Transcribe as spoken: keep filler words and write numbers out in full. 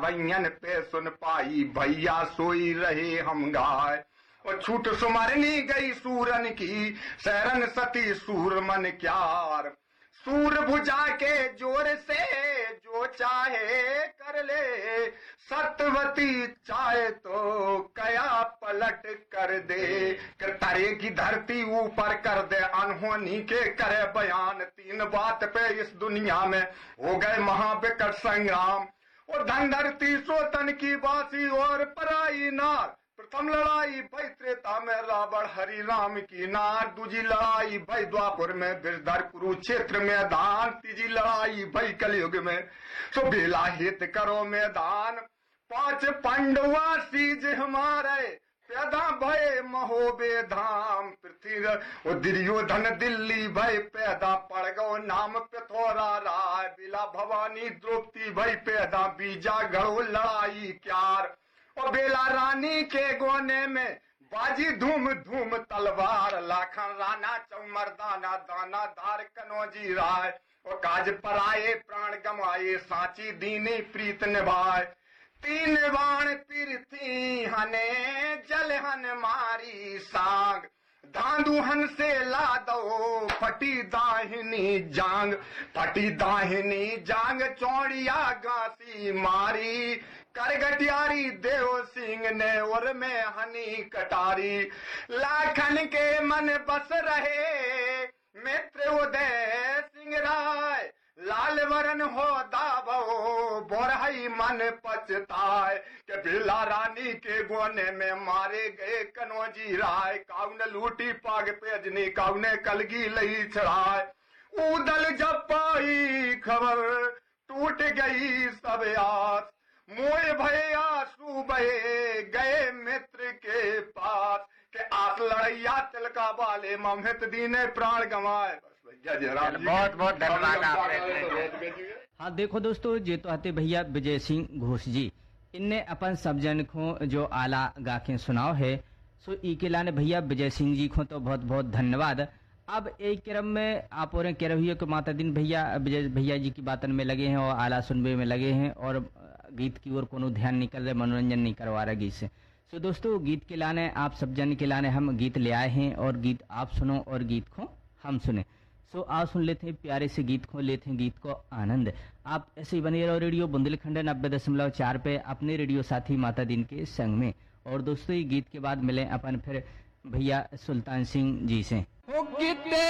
भैयन पे सुन पाई, भैया सोई रहे हम गाय। और छूट सुमरनी गई सूरन की, शरण सती सूरमन क्यार। सूर भुजा के जोर से जो चाहे कर ले, सतवती चाहे तो कया पलट कर दे। कर तारे की धरती ऊपर कर दे, अनहोनी के करे बयान। तीन बात पे इस दुनिया में हो गए महाविकट संग्राम। और धन धरती सोतन की बासी और पराई नार। प्रथम लड़ाई भई त्रेता में रावण हरि राम की नार। दूजी लड़ाई भई द्वापर में बिरधर कुरुक्षेत्र मैदान। तीजी लड़ाई भई कलयुग में सो बेला हित करो मैदान। पांच पांडवा सीज हमारे पैदा भय महोबे धाम। पृथ्वी और दुर्योधन दिल्ली भय पैदा पड़ गो नाम पिथौरा राय। बिला भवानी द्रौपदी भय पैदा बीजा गढ़ो लड़ाई क्यार। और बेला रानी के गोने में बाजी धूम धूम तलवार। लाखन राणा चौमरदाना दाना धार कनौजी राय। और काज पराए प्राण गमाए, सांची दीनी प्रीत निभाए। तीन बाण पीरथी हने जल हन मारी सांग। धांधुहन से ला दो फटी दाहिनी जांग। फटी दाहिनी जांग चौड़िया गासी मारी। करगटियारी देव सिंह ने और में हनी कटारी। लाखन के मन बस रहे मित्र उदय सिंह राय। लाल वरन हो दाबो बोरहई मन पछताए। के बिला रानी के गोने में मारे गए कनौजी राय। काउने लूटी पाग पेजनी, काउने कलगी लई चढ़ाए। उदल जब पाई खबर टूट गई सब आस। मोए भय आंसू बहे गए मित्र के पास। के आस लड़ैया तिलका वाले ममहित दीने प्राण गंवाए। बहुत बहुत धन्यवाद आपने। हाँ देखो दोस्तों, ये तो आते भैया विजय सिंह घोष जी, इनने अपन सब जन को जो आला गा के सुनाओ है। सो ई के लाने भैया विजय सिंह जी को तो बहुत बहुत धन्यवाद। अब एक क्रम में आप और कह रही है कि माता दिन भैया विजय भैया जी की बातन में लगे हैं और आला सुनबे में लगे हैं और गीत की ओर कोनो ध्यान निकल रहे, मनोरंजन नहीं करवा रहा गीत से। सो दोस्तों, गीत के लाने आप सब जन के लाने हम गीत ले आए हैं और गीत आप सुनो और गीत को हम सुने। सो आप सुन लेते हैं प्यारे से गीत को, लेते हैं गीत को आनंद। आप ऐसे ही बने रहो रेडियो बुंदेलखंड नब्बे दशमलव चार पे अपने रेडियो साथी माता दिन के संग में। और दोस्तों, ये गीत के बाद मिले अपन फिर भैया सुल्तान सिंह जी से।